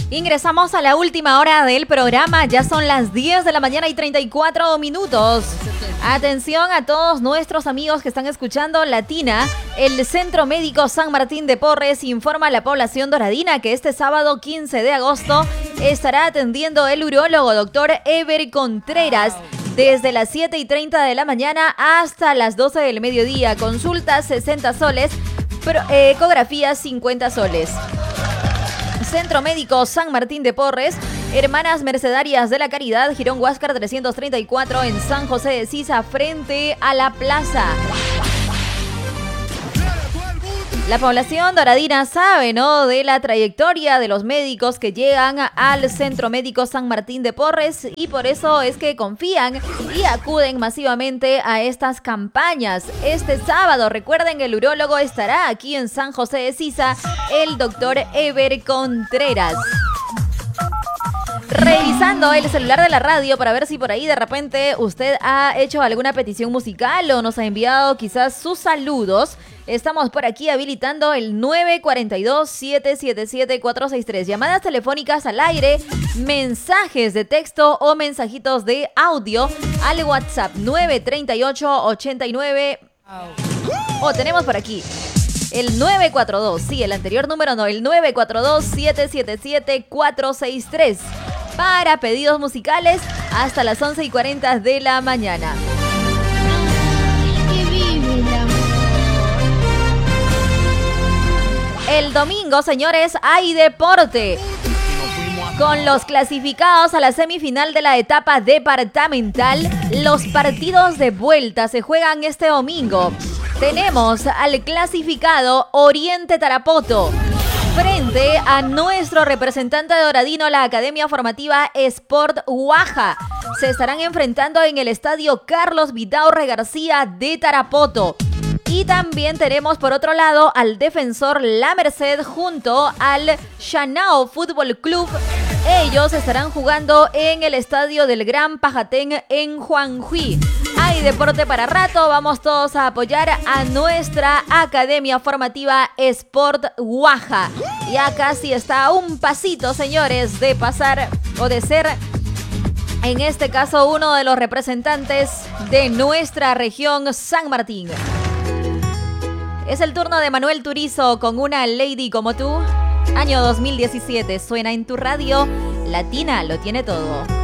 Ingresamos a la última hora del programa, ya son las 10 de la mañana y 34 minutos. Atención a todos nuestros amigos que están escuchando Latina. El Centro Médico San Martín de Porres informa a la población doradina que este sábado 15 de agosto estará atendiendo el urólogo doctor Ever Contreras desde las 7:30 de la mañana hasta las 12 del mediodía. Consultas 60 soles, ecografías 50 soles. Centro Médico San Martín de Porres, Hermanas Mercedarias de la Caridad, Girón Huáscar 334 en San José de Sisa, frente a la plaza. La población doradina sabe, ¿no?, de la trayectoria de los médicos que llegan al Centro Médico San Martín de Porres y por eso es que confían y acuden masivamente a estas campañas. Este sábado, recuerden, el urólogo estará aquí en San José de Sisa, el doctor Ever Contreras. Revisando el celular de la radio para ver si por ahí de repente usted ha hecho alguna petición musical o nos ha enviado quizás sus saludos. Estamos por aquí habilitando el 942-777-463. Llamadas telefónicas al aire, mensajes de texto o mensajitos de audio al WhatsApp 938-89. Tenemos por aquí el 942, sí, el anterior número no, el 942-777-463. Para pedidos musicales hasta las 11:40 de la mañana. El domingo, señores, hay deporte. Con los clasificados a la semifinal de la etapa departamental, los partidos de vuelta se juegan este domingo. Tenemos al clasificado Oriente Tarapoto frente a nuestro representante doradino, la Academia Formativa Sport Guaja. Se estarán enfrentando en el estadio Carlos Vidaurre García de Tarapoto. Y también tenemos por otro lado al Defensor La Merced junto al Shanao Fútbol Club. Ellos estarán jugando en el estadio del Gran Pajatén en Juanjuy. Hay deporte para rato, vamos todos a apoyar a nuestra Academia Formativa Sport Guaja. Ya casi está a un pasito, señores, de pasar o de ser, en este caso, uno de los representantes de nuestra región San Martín. Es el turno de Manuel Turizo con Una Lady Como Tú. Año 2017, suena en tu radio. Latina lo tiene todo.